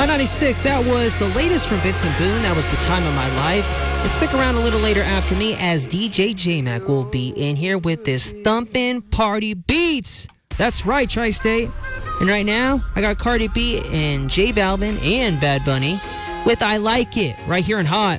On 96, that was the latest from Vincent Boone. That was The Time of My Life. And stick around a little later after me as DJ J-Mac will be in here with this thumping party beats. That's right, Tri-State. And right now, I got Cardi B and J Balvin and Bad Bunny with I Like It right here in Hot.